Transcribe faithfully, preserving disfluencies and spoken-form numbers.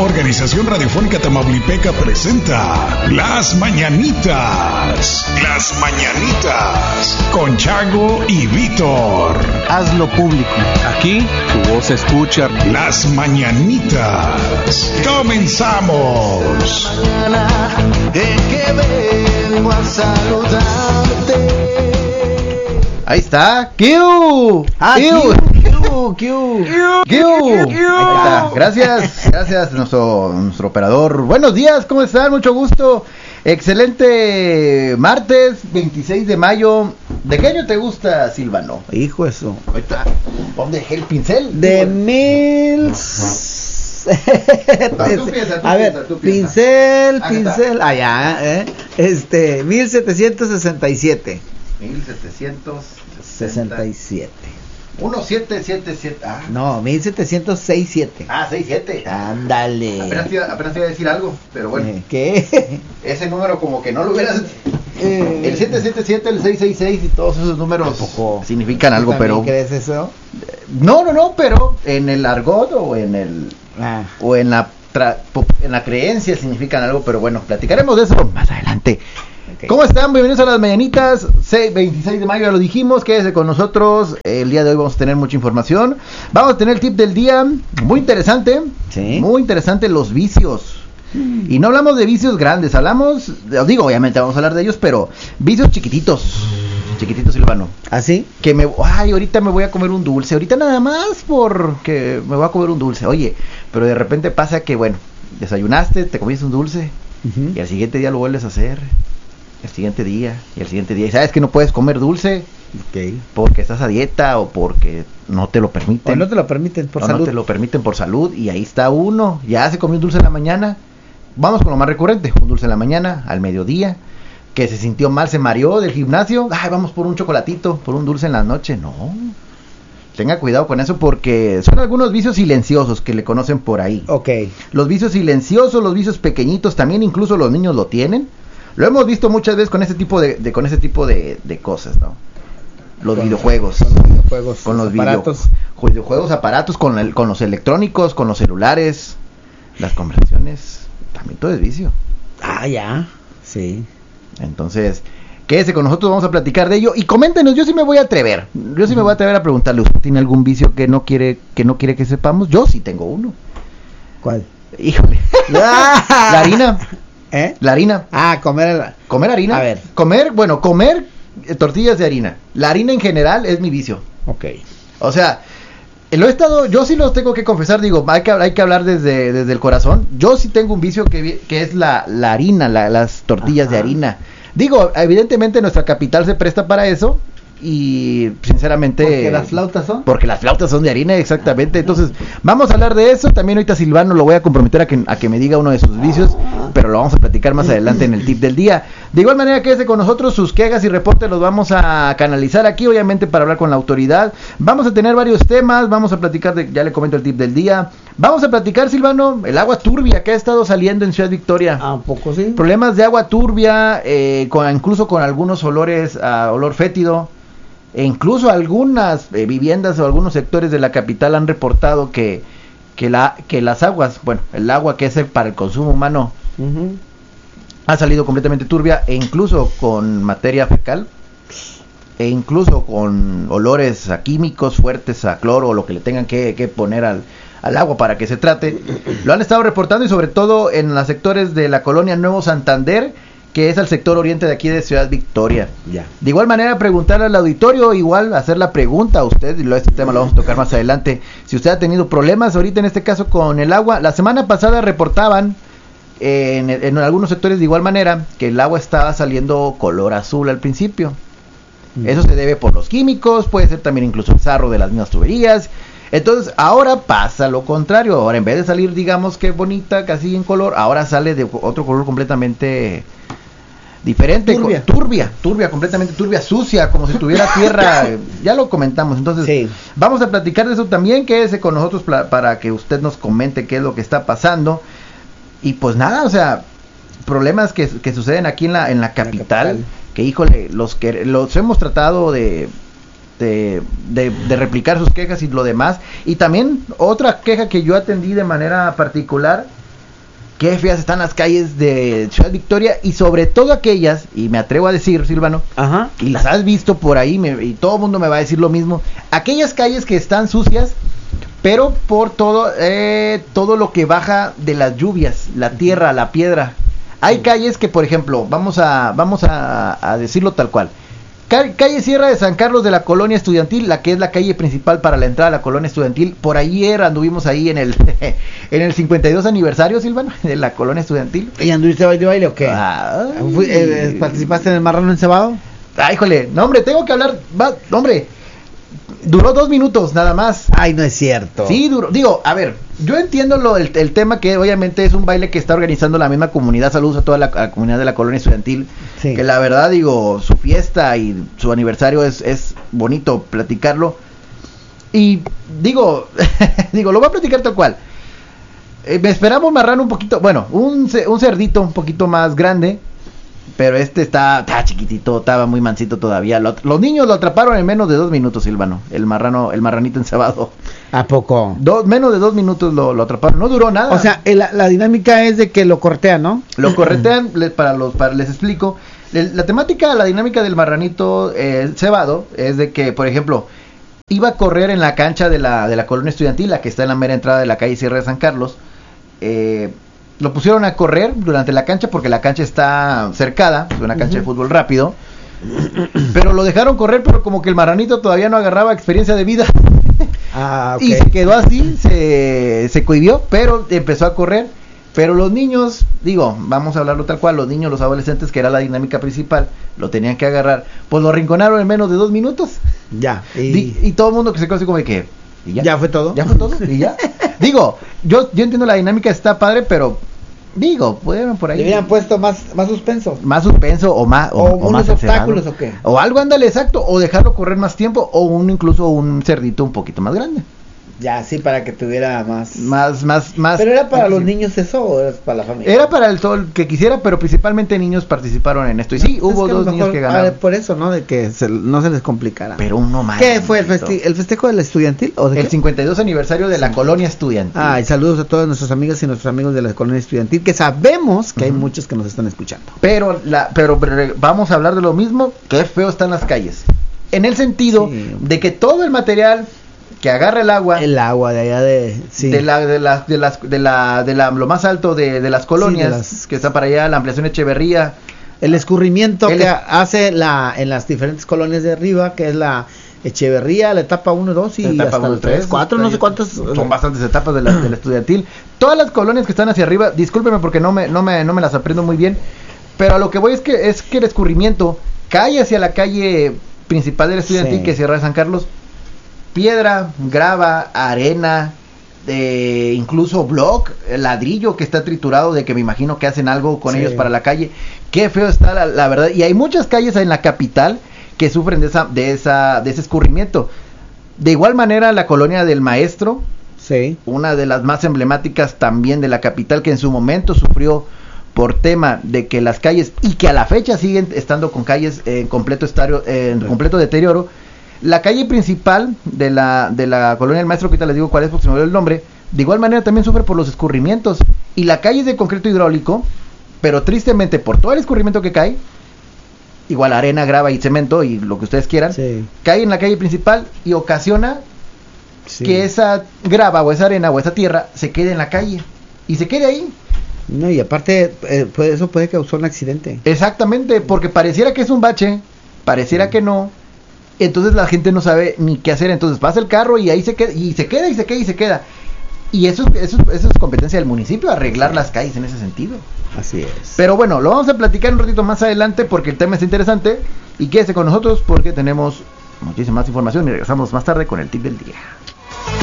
Organización Radiofónica Tamaulipeca presenta Las Mañanitas. Las Mañanitas. Con Chago y Víctor. Hazlo público. Aquí tu voz se escucha. Las Mañanitas. ¡Comenzamos! Mañana en que vengo a saludarte. Ahí está. ¡Q! Ah, ¡Q! Q, Q, ¡Q! Ahí está. Gracias, gracias nuestro, nuestro operador. Buenos días, ¿cómo están? Mucho gusto. Excelente martes, veintiséis de mayo. ¿De qué año te gusta, Silvano? Hijo eso. Ahorita, ¿dónde dejé el pincel? De mil. No, tú piensa, tú a ver, piensa, tú piensa. pincel, Acá pincel. Allá, eh. Este, mil setecientos sesenta y siete. mil setecientos Sesenta y siete. uno siete siete siete. Ah, No, mil setecientos sesenta y siete. ah sesenta y siete. Ándale. Apenas te, iba, apenas te iba a decir algo, pero bueno. Eh, ¿Qué? Ese número como que no lo hubieras... Eh, El siete siete siete, el seis seis seis y todos esos números Tampoco. significan ¿Tú algo, también pero... crees eso? No, no, no, pero en el argot o en el... Ah. o en la, tra... en la creencia significan algo, pero bueno, platicaremos de eso más adelante. Okay. ¿Cómo están? Bienvenidos a las mañanitas. veintiséis de mayo, ya lo dijimos. Quédese con nosotros. El día de hoy vamos a tener mucha información. Vamos a tener el tip del día. Muy interesante. Sí. Muy interesante, los vicios. Mm. Y no hablamos de vicios grandes. Hablamos, os digo, obviamente vamos a hablar de ellos, pero vicios chiquititos. Chiquititos, Silvano. ¿Ah, sí? Que me, ay, ahorita me voy a comer un dulce. Ahorita nada más porque me voy a comer un dulce. Oye, pero de repente pasa que, bueno, desayunaste, te comiste un dulce. Uh-huh. Y al siguiente día lo vuelves a hacer. El siguiente día y el siguiente día. Y sabes que no puedes comer dulce Okay. porque estás a dieta o porque no te lo permiten. O no te lo permiten por o salud. no te lo permiten por salud. Y ahí está uno. Ya se comió un dulce en la mañana. Vamos con lo más recurrente. Un dulce en la mañana, al mediodía. Que se sintió mal, se mareó del gimnasio. Ay, vamos por un chocolatito, por un dulce en la noche. No. Tenga cuidado con eso porque son algunos vicios silenciosos que le conocen por ahí. Ok. Los vicios silenciosos, los vicios pequeñitos, también incluso los niños lo tienen. Lo hemos visto muchas veces con ese tipo de, de con ese tipo de, de cosas, ¿no? Los con, videojuegos, con los videojuegos, con los aparatos, video, videojuegos, aparatos, con el, con los electrónicos, con los celulares, las conversaciones, también todo es vicio. Ah, ya, sí. Entonces, quédese con nosotros, vamos a platicar de ello y coméntenos. Yo sí me voy a atrever, yo sí me voy a atrever a preguntarle, ¿usted tiene algún vicio que no quiere que no quiere que sepamos? Yo sí tengo uno. ¿Cuál? Híjole, la harina. ¿Eh? La harina. Ah, comer el... Comer harina. A ver. Comer, bueno, comer eh, tortillas de harina. La harina en general es mi vicio. Ok. O sea, lo he estado, yo sí lo tengo que confesar, digo, hay que, hay que hablar desde, desde el corazón. Yo sí tengo un vicio que, que es la, la harina, la, las tortillas Ajá. de harina. Digo, evidentemente nuestra capital se presta para eso. Y sinceramente... ¿Porque las flautas son? Porque las flautas son de harina, exactamente. Entonces, vamos a hablar de eso. También ahorita Silvano lo voy a comprometer a que, a que me diga uno de sus vicios, pero lo vamos a platicar más adelante en el tip del día. De igual manera, quédese con nosotros, sus quejas y reportes los vamos a canalizar aquí, obviamente para hablar con la autoridad. Vamos a tener varios temas, vamos a platicar de, ya le comento el tip del día. Vamos a platicar, Silvano, el agua turbia que ha estado saliendo en Ciudad Victoria. Ah, un poco sí. Problemas de agua turbia, eh, con, incluso con algunos olores, uh, olor fétido. E incluso algunas eh, viviendas o algunos sectores de la capital han reportado que que la que las aguas, bueno, el agua que es para el consumo humano uh-huh. ha salido completamente turbia e incluso con materia fecal e incluso con olores a químicos fuertes, a cloro o lo que le tengan que, que poner al, al agua para que se trate. Lo han estado reportando y sobre todo en los sectores de la colonia Nuevo Santander, que es al sector oriente de aquí de Ciudad Victoria. Ya. De igual manera, preguntarle al auditorio, igual hacer la pregunta a usted, y este tema lo vamos a tocar más adelante, si usted ha tenido problemas ahorita en este caso con el agua. La semana pasada reportaban eh, en, en algunos sectores de igual manera que el agua estaba saliendo color azul al principio. Mm. Eso se debe por los químicos, puede ser también incluso el sarro de las mismas tuberías. Entonces, ahora pasa lo contrario. Ahora, en vez de salir, digamos que bonita, casi en color, ahora sale de otro color completamente diferente, turbia. Co- turbia, turbia, completamente turbia, sucia, como si tuviera tierra. Ya lo comentamos. Entonces, sí. Vamos a platicar de eso también. Quédese con nosotros pla- para que usted nos comente qué es lo que está pasando. Y pues nada, o sea, problemas que, que suceden aquí en la en la capital, la capital. Que híjole, los que los hemos tratado de De, de, de replicar sus quejas y lo demás. Y también otra queja que yo atendí de manera particular qué feas están las calles de Ciudad Victoria y sobre todo aquellas, y me atrevo a decir, Silvano, Ajá. y las has visto por ahí me, y todo el mundo me va a decir lo mismo, aquellas calles que están sucias, pero por todo eh, todo lo que baja de las lluvias, la tierra, la piedra. Hay calles que, por ejemplo, vamos a vamos a, a decirlo tal cual. Calle Sierra de San Carlos de la Colonia Estudiantil, la que es la calle principal para la entrada a la Colonia Estudiantil. Por ayer anduvimos ahí en el en el cincuenta y dos aniversario, Silvano, de la Colonia Estudiantil. ¿Y anduviste baile baile o qué? Ah, Fui- eh, ¿Participaste en el marrano encebado? Ay, híjole, no hombre, tengo que hablar, va, hombre, duró dos minutos nada más. Ay, no es cierto. Sí, duro. Digo, a ver, yo entiendo lo, el, el tema que obviamente es un baile que está organizando la misma comunidad. Saludos a toda la, a la comunidad de la Colonia Estudiantil. Sí. Que la verdad, digo, su fiesta y su aniversario es, es bonito platicarlo. Y digo, digo, lo voy a platicar tal cual. Eh, me esperaba un marrano un poquito, bueno, un, ce- un cerdito un poquito más grande. Pero este está, está chiquitito, estaba muy mansito todavía. Lo- los niños lo atraparon en menos de dos minutos, Silvano. El marrano, el marranito encebado. ¿A poco? Dos, menos de dos minutos lo, lo atraparon. No duró nada. O sea, el- la, la dinámica es de que lo cortean, ¿no? lo corretean. le- para los, para les explico. El- la temática, la dinámica del marranito eh, cebado es de que, por ejemplo, iba a correr en la cancha de la, de la Colonia Estudiantil, la que está en la mera entrada de la calle Sierra de San Carlos. Eh, lo pusieron a correr durante la cancha porque la cancha está cercada, es una cancha de fútbol rápido. Pero lo dejaron correr, pero como que el marranito todavía no agarraba experiencia de vida. Ah, ok. Y se quedó así, se, se cohibió, pero empezó a correr. Pero los niños, digo, vamos a hablarlo tal cual, los niños, los adolescentes, que era la dinámica principal, lo tenían que agarrar, pues lo arrinconaron en menos de dos minutos. Ya. Y, Di- y todo el mundo que se quedó así como de que... ¿y ya? ¿Ya fue todo? ¿Ya fue todo? ¿Y ya? Digo, yo, yo entiendo la dinámica, está padre, pero... Digo, pudieron por ahí... ¿Le hubieran puesto más, más suspenso? Más suspenso o más... ¿O o unos más obstáculos acelerado. o qué? O algo, ándale, exacto. O dejarlo correr más tiempo, o un incluso un cerdito un poquito más grande. Ya, sí, para que tuviera más... Más, más, más... ¿Pero era para los niños eso o era para la familia? Era para el sol que quisiera, pero principalmente niños participaron en esto. Y sí, No, pues hubo es que a lo dos niños mejor, que ah, ganaron. por eso, ¿no? De que se- no se les complicara. Pero uno más. ¿Qué fue el, grandecito. festi el festejo del estudiantil? ¿O de El qué? cincuenta y dos aniversario de la Colonia Estudiantil. Ah, y saludos a todos nuestros amigos y nuestros amigos de la colonia estudiantil, que sabemos que hay Ujú. muchos que nos están escuchando. Pero, la, pero pero vamos a hablar de lo mismo. Qué feo están las calles. En el sentido Sí. de que todo el material que agarra el agua El agua de allá de... Sí. de la de las de las de la de la lo más alto de, de las colonias, Sí, de las- que está para allá, la ampliación Echeverría, El escurrimiento El que es- hace la en las diferentes colonias de arriba, que es la Echeverría, la etapa uno, dos y etapa hasta uno, el tres, tres, cuatro, no sé cuántas. son bastantes etapas de la, de la estudiantil. Todas las colonias que están hacia arriba, discúlpeme porque no me no me no me las aprendo muy bien, pero a lo que voy es que es que el escurrimiento cae hacia la calle principal del estudiantil, Sí. que es Sierra de San Carlos. Piedra, grava, arena, eh, incluso block, ladrillo que está triturado, de que me imagino que hacen algo con Sí. ellos para la calle. Qué feo está la, la verdad. Y hay muchas calles en la capital que sufren de esa, de esa, de ese escurrimiento. De igual manera, la colonia del Maestro, Sí. una de las más emblemáticas también de la capital, que en su momento sufrió por tema de que las calles, y que a la fecha siguen estando con calles en completo estario, en completo deterioro. La calle principal de la, de la colonia del Maestro, que ahorita les digo cuál es porque se me olvidó el nombre, de igual manera también sufre por los escurrimientos. Y la calle es de concreto hidráulico, pero tristemente por todo el escurrimiento que cae, igual arena, grava y cemento y lo que ustedes quieran, Sí. cae en la calle principal y ocasiona Sí. que esa grava o esa arena o esa tierra se quede en la calle y se quede ahí. No, y aparte, eh, puede- eso puede causar un accidente. Exactamente, porque pareciera que es un bache, pareciera que no, entonces la gente no sabe ni qué hacer, entonces pasa el carro y ahí se queda, y se queda, y se queda, y se queda. Y eso, eso, eso es competencia del municipio, arreglar las calles en ese sentido. Así es. Pero bueno, lo vamos a platicar un ratito más adelante porque el tema es interesante, y quédese con nosotros porque tenemos muchísima más información y regresamos más tarde con el tip del día.